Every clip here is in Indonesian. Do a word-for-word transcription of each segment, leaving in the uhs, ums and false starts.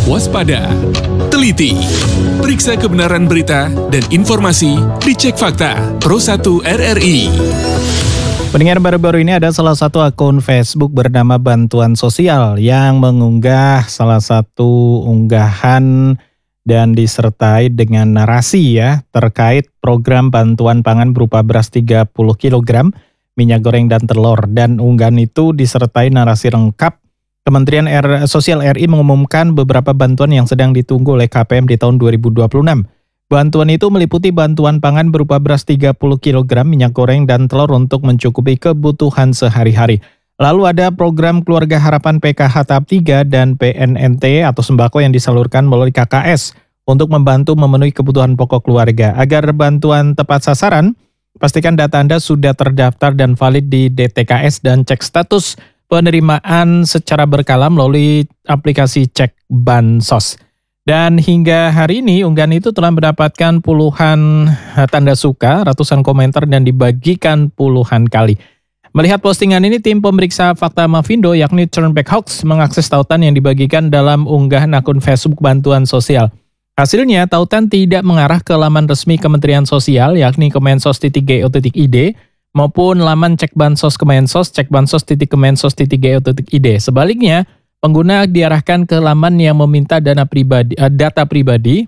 waspada, teliti, periksa kebenaran berita dan informasi di Cek Fakta Pro satu R R I. Pendengar, baru-baru ini ada salah satu akun Facebook bernama Bantuan Sosial yang mengunggah salah satu unggahan dan disertai dengan narasi ya terkait program bantuan pangan berupa beras tiga puluh kilogram, minyak goreng dan telur. Dan unggahan itu disertai narasi lengkap. Kementerian R- Sosial R I mengumumkan beberapa bantuan yang sedang ditunggu oleh K P M di tahun dua ribu dua puluh enam. Bantuan itu meliputi bantuan pangan berupa beras tiga puluh kilogram, minyak goreng, dan telur untuk mencukupi kebutuhan sehari-hari. Lalu ada program Keluarga Harapan P K H tahap tiga dan P N N T atau sembako yang disalurkan melalui K K S untuk membantu memenuhi kebutuhan pokok keluarga. Agar bantuan tepat sasaran, pastikan data Anda sudah terdaftar dan valid di D T K S dan cek status penerimaan secara berkala melalui aplikasi Cek Bansos. Dan hingga hari ini unggahan itu telah mendapatkan puluhan tanda suka, ratusan komentar, dan dibagikan puluhan kali. Melihat postingan ini, tim pemeriksa fakta Mavindo yakni Turnback Hoax mengakses tautan yang dibagikan dalam unggahan akun Facebook Bantuan Sosial. Hasilnya, tautan tidak mengarah ke laman resmi Kementerian Sosial yakni kemensos titik go titik id maupun laman Cek Bansos Kemensos, cekbansos.kemensos titik go titik id. Sebaliknya, pengguna diarahkan ke laman yang meminta dana pribadi, uh, data pribadi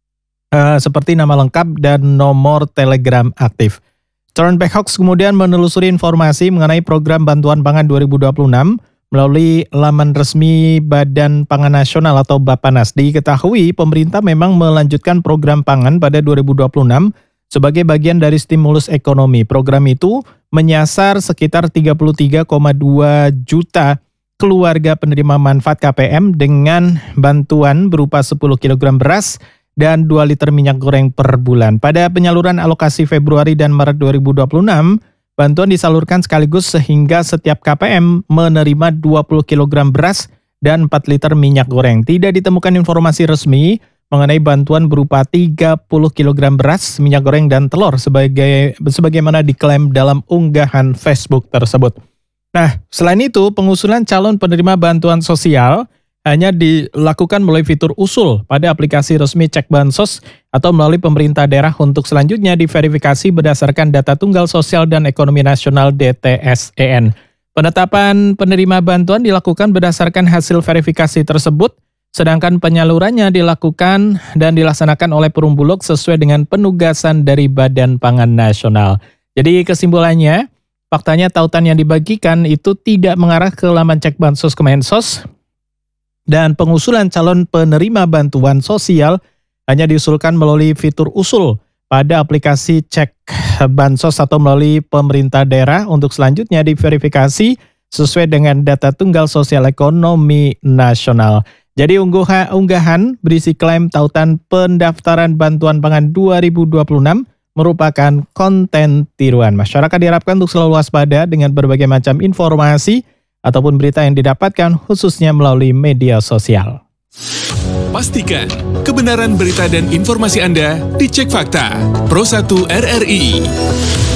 uh, seperti nama lengkap dan nomor Telegram aktif. Turnback Hoax kemudian menelusuri informasi mengenai program bantuan pangan dua ribu dua puluh enam melalui laman resmi Badan Pangan Nasional atau Bappenas. Diketahui pemerintah memang melanjutkan program pangan pada dua ribu dua puluh enam sebagai bagian dari stimulus ekonomi. Program itu menyasar sekitar tiga puluh tiga koma dua juta keluarga penerima manfaat K P M dengan bantuan berupa sepuluh kilogram beras dan dua liter minyak goreng per bulan. Pada penyaluran alokasi Februari dan Maret dua ribu dua puluh enam, bantuan disalurkan sekaligus sehingga setiap K P M menerima dua puluh kilogram beras dan empat liter minyak goreng. Tidak ditemukan informasi resmi mengenai bantuan berupa tiga puluh kilogram beras, minyak goreng, dan telur sebagai sebagaimana diklaim dalam unggahan Facebook tersebut. Nah, selain itu, pengusulan calon penerima bantuan sosial hanya dilakukan melalui fitur usul pada aplikasi resmi Cek Bansos atau melalui pemerintah daerah untuk selanjutnya diverifikasi berdasarkan data tunggal sosial dan ekonomi nasional D T S E N. Penetapan penerima bantuan dilakukan berdasarkan hasil verifikasi tersebut, sedangkan penyalurannya dilakukan dan dilaksanakan oleh Perum Bulog sesuai dengan penugasan dari Badan Pangan Nasional. Jadi kesimpulannya, faktanya tautan yang dibagikan itu tidak mengarah ke laman Cek Bansos Kemensos dan pengusulan calon penerima bantuan sosial hanya diusulkan melalui fitur usul pada aplikasi Cek Bansos atau melalui pemerintah daerah untuk selanjutnya diverifikasi sesuai dengan data tunggal sosial ekonomi nasional. Jadi unggahan, unggahan berisi klaim tautan pendaftaran bantuan pangan dua ribu dua puluh enam merupakan konten tiruan. Masyarakat diharapkan untuk selalu waspada dengan berbagai macam informasi ataupun berita yang didapatkan khususnya melalui media sosial. Pastikan kebenaran berita dan informasi Anda di Cek Fakta Pro satu R R I.